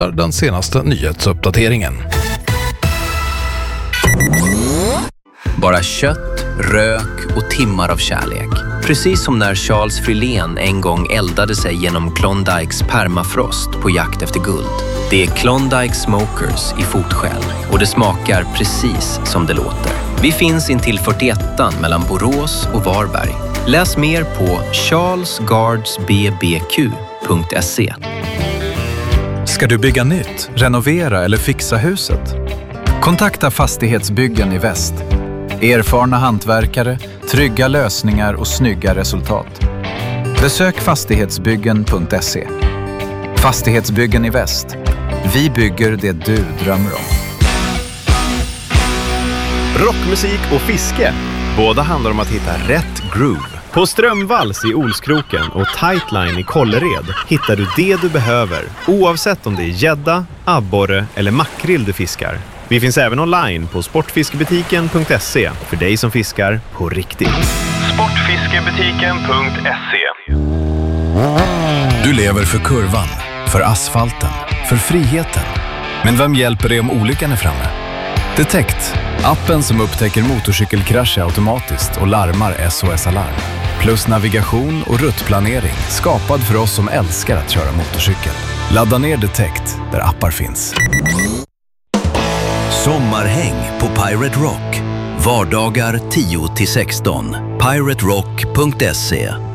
den senaste nyhetsuppdateringen. Bara kött, rök och timmar av kärlek. Precis som när Charles Frillén en gång eldade sig genom Klondikes permafrost på jakt efter guld. Det är Klondike Smokers i fotskäl och det smakar precis som det låter. Vi finns intill 41an mellan Borås och Varberg. Läs mer på charlesguardsbbq.se. Ska du bygga nytt, renovera eller fixa huset? Kontakta Fastighetsbyggen i Väst. Erfarna hantverkare, trygga lösningar och snygga resultat. Besök fastighetsbyggen.se. Fastighetsbyggen i Väst. Vi bygger det du drömmer om. Rockmusik och fiske. Båda handlar om att hitta rätt groove. På Strömvalls i Olskroken och Tightline i Kållered hittar du det du behöver, oavsett om det är gädda, abborre eller makrill du fiskar. Vi finns även online på sportfiskebutiken.se för dig som fiskar på riktigt. Sportfiskebutiken.se. Du lever för kurvan, för asfalten, för friheten. Men vem hjälper dig om olyckan är framme? Detect, appen som upptäcker motorcykelkrascher automatiskt och larmar SOS-alarm. Plus navigation och ruttplanering skapad för oss som älskar att köra motorcykel. Ladda ner Detect där appar finns. Sommarhäng på Pirate Rock. Vardagar 10-16. piraterock.se